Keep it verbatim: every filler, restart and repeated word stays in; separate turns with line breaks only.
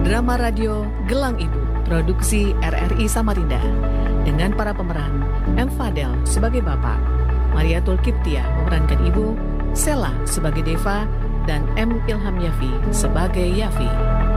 Drama radio Gelang Ibu, produksi R R I Samarinda. Dengan para pemeran, M. Fadel sebagai Bapak, Mariatul Kiptia memerankan Ibu, Sela sebagai Deva, dan M. Ilham Yafi sebagai Yafi.